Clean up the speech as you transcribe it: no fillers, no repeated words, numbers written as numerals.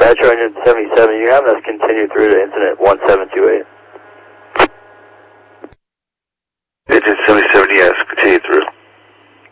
Metro Engine 77, you have us continue through to incident 1728.